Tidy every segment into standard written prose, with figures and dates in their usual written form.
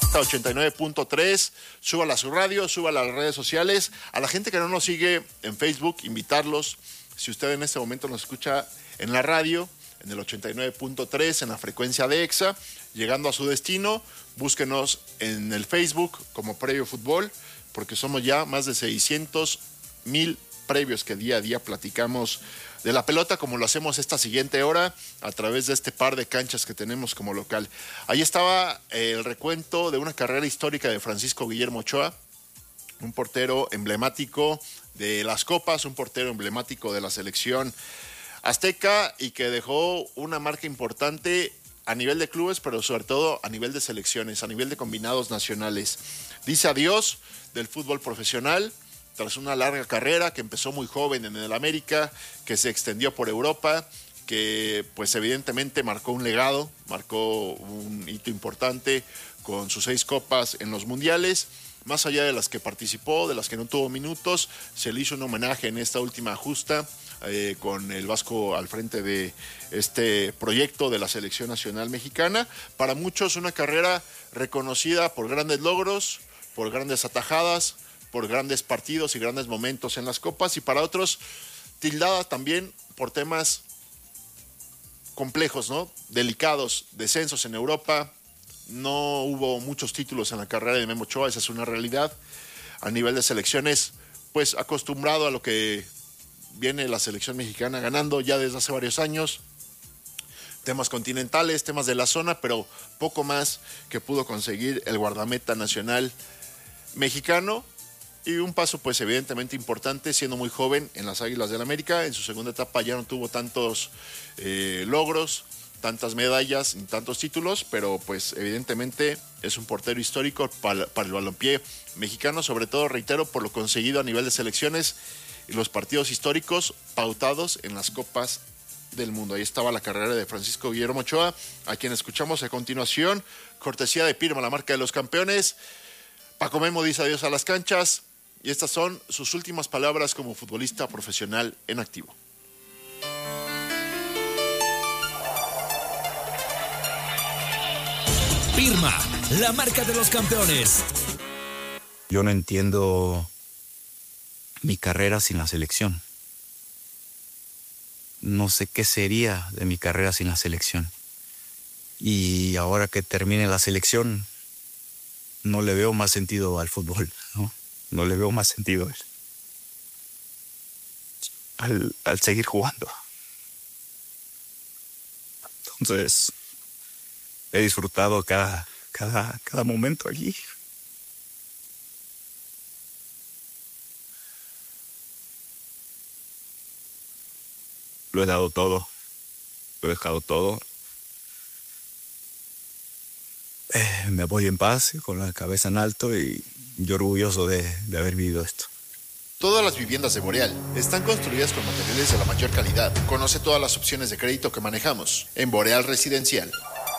esta 89.3. Súbala a su radio, súbala a las redes sociales. A la gente que no nos sigue en Facebook, invitarlos. Si usted en este momento nos escucha en la radio, en el 89.3, en la frecuencia de EXA, llegando a su destino, búsquenos en el Facebook como Previo Fútbol, porque somos ya más de 600,000 previos que día a día platicamos de la pelota, como lo hacemos esta siguiente hora a través de este par de canchas que tenemos como local. Ahí estaba el recuento de una carrera histórica de Francisco Guillermo Ochoa, un portero emblemático de las copas, un portero emblemático de la selección azteca y que dejó una marca importante a nivel de clubes, pero sobre todo a nivel de selecciones, a nivel de combinados nacionales. Dice adiós del fútbol profesional tras una larga carrera que empezó muy joven en el América, que se extendió por Europa, que pues evidentemente marcó un legado, marcó un hito importante con sus 6 copas en los mundiales. Más allá de las que participó, de las que no tuvo minutos, se le hizo un homenaje en esta última justa con el Vasco al frente de este proyecto de la selección nacional mexicana. Para muchos una carrera reconocida por grandes logros, por grandes atajadas, por grandes partidos y grandes momentos en las copas, y para otros tildada también por temas complejos, ¿no? Delicados, descensos en Europa. No hubo muchos títulos en la carrera de Memo Ochoa, esa es una realidad. A nivel de selecciones, pues acostumbrado a lo que viene la selección mexicana ganando ya desde hace varios años. Temas continentales, temas de la zona, pero poco más que pudo conseguir el guardameta nacional mexicano. Y un paso pues evidentemente importante, siendo muy joven en las Águilas del América. En su segunda etapa ya no tuvo tantos logros, tantas medallas, ni tantos títulos, pero pues evidentemente es un portero histórico para el balompié mexicano, sobre todo, reitero, por lo conseguido a nivel de selecciones y los partidos históricos pautados en las copas del mundo. Ahí estaba la carrera de Francisco Guillermo Ochoa, a quien escuchamos a continuación, cortesía de Pirma, la marca de los campeones. Paco Memo dice adiós a las canchas y estas son sus últimas palabras como futbolista profesional en activo. Pirma, la marca de los campeones. Yo no entiendo mi carrera sin la selección. No sé qué sería de mi carrera sin la selección. Y ahora que termine la selección, no le veo más sentido al fútbol, ¿no? No le veo más sentido al seguir jugando. Entonces, he disfrutado cada momento allí. Lo he dado todo. Lo he dejado todo. Me voy en paz, con la cabeza en alto y yo orgulloso de haber vivido esto. Todas las viviendas de Boreal están construidas con materiales de la mayor calidad. Conoce todas las opciones de crédito que manejamos en Boreal Residencial.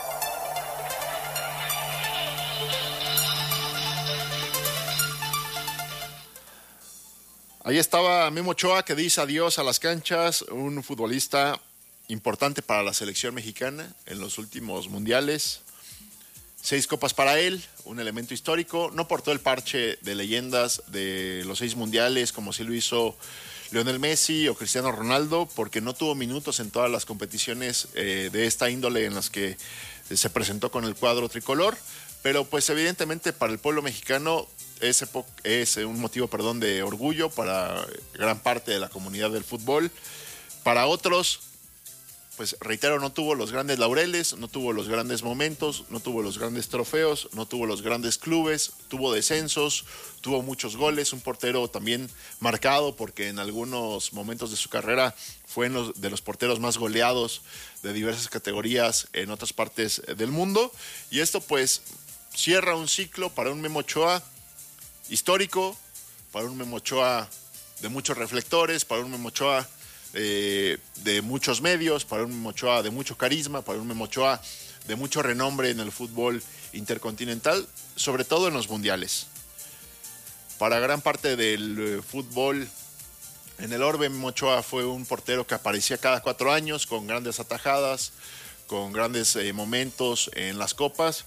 Ahí estaba Memo Ochoa, que dice adiós a las canchas, un futbolista importante para la selección mexicana en los últimos mundiales. 6 copas para él, un elemento histórico. No portó el parche de leyendas de los 6 mundiales como sí lo hizo Lionel Messi o Cristiano Ronaldo, porque no tuvo minutos en todas las competiciones de esta índole en las que se presentó con el cuadro tricolor. Pero pues evidentemente para el pueblo mexicano es un motivo de orgullo para gran parte de la comunidad del fútbol. Para otros, pues reitero, no tuvo los grandes laureles, no tuvo los grandes momentos, no tuvo los grandes trofeos, no tuvo los grandes clubes, tuvo descensos, tuvo muchos goles, un portero también marcado porque en algunos momentos de su carrera fue de los porteros más goleados de diversas categorías en otras partes del mundo. Y esto pues cierra un ciclo para un Memo Ochoa histórico, para un Memo Ochoa de muchos reflectores, para un Memo Ochoa de muchos medios, para un Memo Ochoa de mucho carisma, para un Memo Ochoa de mucho renombre en el fútbol intercontinental, sobre todo en los mundiales. Para gran parte del fútbol en el orbe, Memo Ochoa fue un portero que aparecía cada 4 años con grandes atajadas, con grandes momentos en las copas.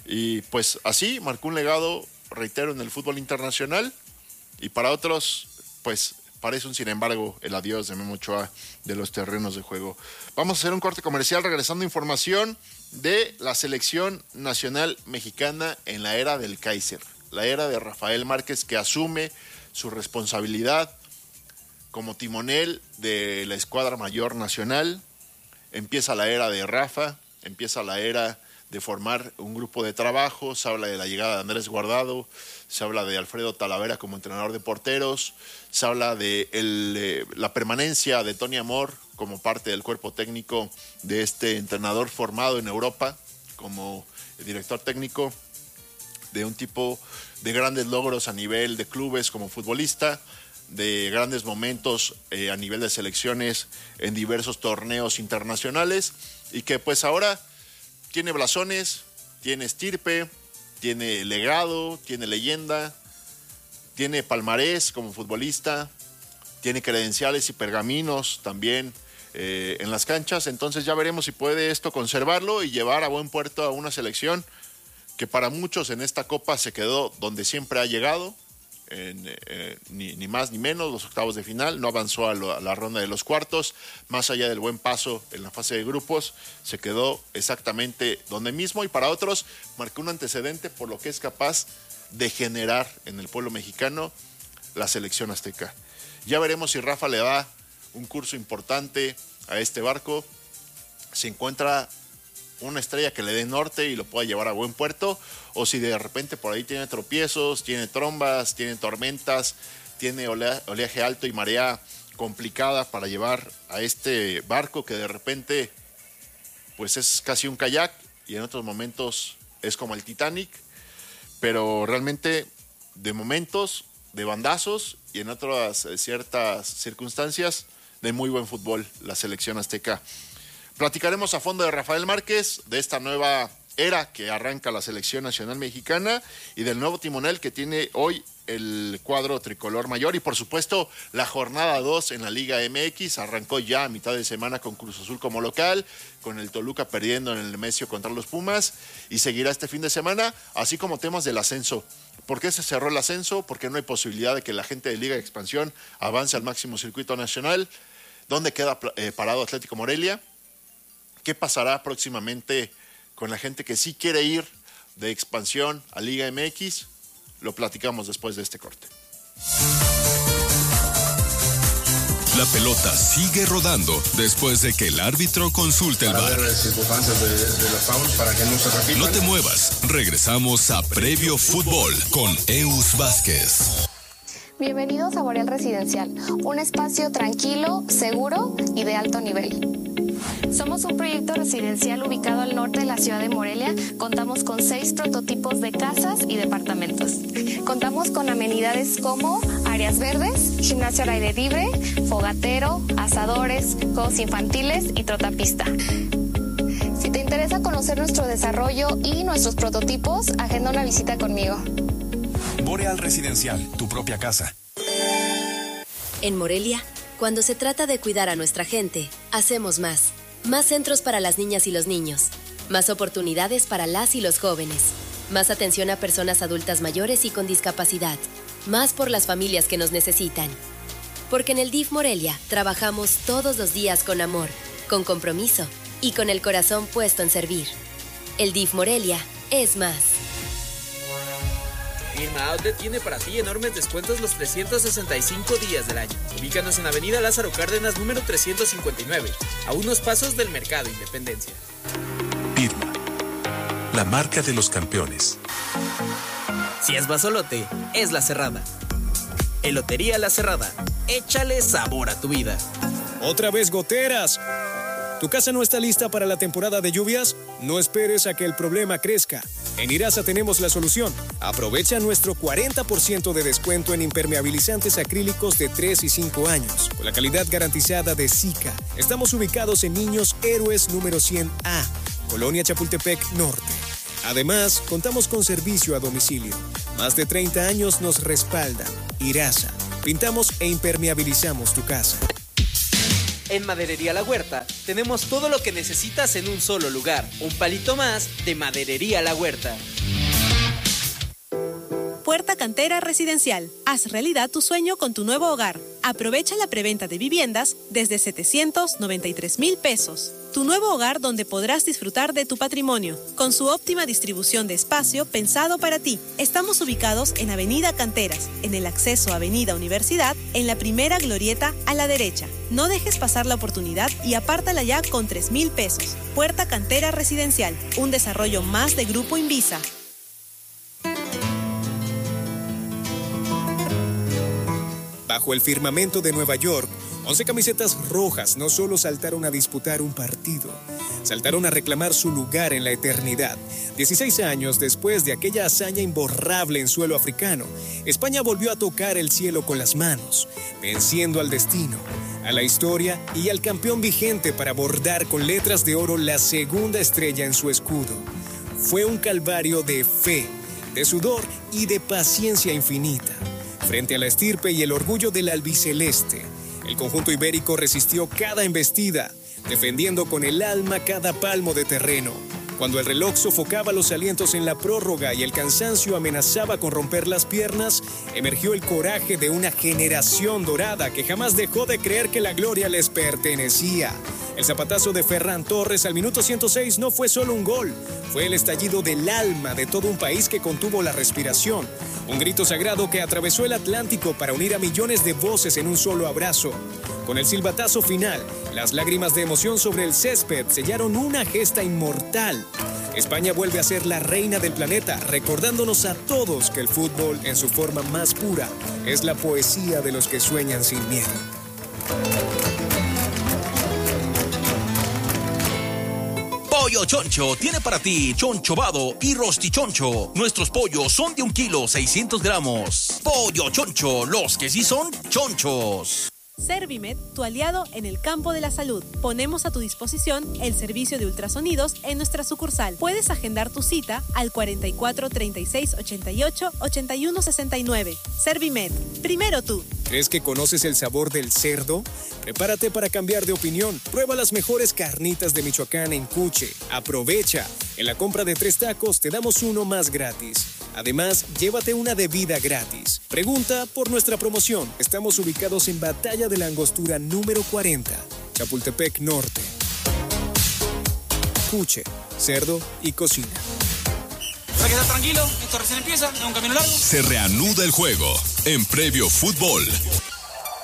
Y pues así marcó un legado, reitero, en el fútbol internacional, y para otros, pues parece un sin embargo el adiós de Memo Ochoa de los terrenos de juego. Vamos a hacer un corte comercial regresando información de la selección nacional mexicana en la era del Kaiser, la era de Rafael Márquez, que asume su responsabilidad como timonel de la escuadra mayor nacional. Empieza la era de Rafa, empieza la era de formar un grupo de trabajo. Se habla de la llegada de Andrés Guardado, se habla de Alfredo Talavera como entrenador de porteros, se habla de la permanencia de Tony Amor como parte del cuerpo técnico de este entrenador formado en Europa como director técnico, de un tipo de grandes logros a nivel de clubes como futbolista, de grandes momentos a nivel de selecciones en diversos torneos internacionales, y que pues ahora tiene blasones, tiene estirpe, tiene legado, tiene leyenda, tiene palmarés como futbolista, tiene credenciales y pergaminos también en las canchas. Entonces ya veremos si puede esto conservarlo y llevar a buen puerto a una selección que para muchos en esta Copa se quedó donde siempre ha llegado, ni más ni menos, los octavos de final. No avanzó a la ronda de los cuartos, más allá del buen paso en la fase de grupos, se quedó exactamente donde mismo, y para otros marcó un antecedente por lo que es capaz de generar en el pueblo mexicano la selección azteca. Ya veremos si Rafa le da un curso importante a este barco, si encuentra una estrella que le dé norte y lo pueda llevar a buen puerto, o si de repente por ahí tiene tropiezos, tiene trombas, tiene tormentas, tiene oleaje alto y marea complicada para llevar a este barco que de repente pues es casi un kayak y en otros momentos es como el Titanic, pero realmente de momentos, de bandazos, y en otras ciertas circunstancias de muy buen fútbol la selección azteca. Platicaremos a fondo de Rafael Márquez, de esta nueva era que arranca la selección nacional mexicana y del nuevo timonel que tiene hoy el cuadro tricolor mayor, y por supuesto la jornada 2 en la Liga MX arrancó ya a mitad de semana con Cruz Azul como local, con el Toluca perdiendo en el Nemesio contra los Pumas, y seguirá este fin de semana, así como temas del ascenso. ¿Por qué se cerró el ascenso? Porque no hay posibilidad de que la gente de Liga de Expansión avance al máximo circuito nacional. ¿Dónde queda parado Atlético Morelia? ¿Qué pasará próximamente con la gente que sí quiere ir de expansión a Liga MX? Lo platicamos después de este corte. La pelota sigue rodando después de que el árbitro consulte el VAR. Para ver circunstancias de los fouls para que no se repitan. No te muevas, regresamos a Previo Fútbol con Eus Vázquez. Bienvenidos a Boreal Residencial, un espacio tranquilo, seguro y de alto nivel. Somos un proyecto residencial ubicado al norte de la ciudad de Morelia. Contamos con 6 prototipos de casas y departamentos. Contamos con amenidades como áreas verdes, gimnasio al aire libre, fogatero, asadores, juegos infantiles y trotapista. Si te interesa conocer nuestro desarrollo y nuestros prototipos, agenda una visita conmigo. Boreal Residencial, tu propia casa. En Morelia, cuando se trata de cuidar a nuestra gente, hacemos más. Más centros para las niñas y los niños. Más oportunidades para las y los jóvenes. Más atención a personas adultas mayores y con discapacidad. Más por las familias que nos necesitan. Porque en el DIF Morelia trabajamos todos los días con amor, con compromiso y con el corazón puesto en servir. El DIF Morelia es más. Irma Outlet tiene para ti enormes descuentos los 365 días del año. Ubícanos en Avenida Lázaro Cárdenas, número 359, a unos pasos del Mercado Independencia. Irma, la marca de los campeones. Si es basolote, es La Cerrada. Elotería La Cerrada. Échale sabor a tu vida. ¿Otra vez goteras? ¿Tu casa no está lista para la temporada de lluvias? No esperes a que el problema crezca. En Irasa tenemos la solución. Aprovecha nuestro 40% de descuento en impermeabilizantes acrílicos de 3 y 5 años, con la calidad garantizada de Sika. Estamos ubicados en Niños Héroes número 100A, Colonia Chapultepec Norte. Además, contamos con servicio a domicilio. Más de 30 años nos respaldan. Irasa. Pintamos e impermeabilizamos tu casa. En Maderería La Huerta tenemos todo lo que necesitas en un solo lugar. Un palito más de Maderería La Huerta. Puerta Cantera Residencial. Haz realidad tu sueño con tu nuevo hogar. Aprovecha la preventa de viviendas desde 793,000 pesos. Tu nuevo hogar donde podrás disfrutar de tu patrimonio, con su óptima distribución de espacio pensado para ti. Estamos ubicados en Avenida Canteras, en el acceso a Avenida Universidad, en la primera glorieta a la derecha. No dejes pasar la oportunidad y apártala ya con 3,000 pesos. Puerta Cantera Residencial, un desarrollo más de Grupo Invisa. Bajo el firmamento de Nueva York, 11 camisetas rojas no solo saltaron a disputar un partido, saltaron a reclamar su lugar en la eternidad. 16 años después de aquella hazaña imborrable en suelo africano, España volvió a tocar el cielo con las manos, venciendo al destino, a la historia y al campeón vigente para bordar con letras de oro la segunda estrella en su escudo. Fue un calvario de fe, de sudor y de paciencia infinita. Frente a la estirpe y el orgullo del albiceleste, el conjunto ibérico resistió cada embestida, defendiendo con el alma cada palmo de terreno. Cuando el reloj sofocaba los alientos en la prórroga y el cansancio amenazaba con romper las piernas, emergió el coraje de una generación dorada que jamás dejó de creer que la gloria les pertenecía. El zapatazo de Ferran Torres al minuto 106 no fue solo un gol, fue el estallido del alma de todo un país que contuvo la respiración. Un grito sagrado que atravesó el Atlántico para unir a millones de voces en un solo abrazo. Con el silbatazo final, las lágrimas de emoción sobre el césped sellaron una gesta inmortal. España vuelve a ser la reina del planeta, recordándonos a todos que el fútbol, en su forma más pura, es la poesía de los que sueñan sin miedo. Pollo Choncho tiene para ti chonchobado y rostichoncho. Nuestros pollos son de 1 kilo 600 gramos. Pollo Choncho, los que sí son chonchos. Servimed, tu aliado en el campo de la salud. Ponemos a tu disposición el servicio de ultrasonidos en nuestra sucursal. Puedes agendar tu cita al 44 36 88 81 69. Servimed, primero tú. ¿Crees que conoces el sabor del cerdo? Prepárate para cambiar de opinión. Prueba las mejores carnitas de Michoacán en Cuche. Aprovecha. En la compra de 3 tacos te damos uno más gratis. Además, llévate una bebida gratis. Pregunta por nuestra promoción. Estamos ubicados en Batalla de la Angostura número 40, Chapultepec Norte. Cuche, cerdo y cocina. Para quedar tranquilo, esto recién empieza, es un camino largo. Se reanuda el juego en Previo Fútbol.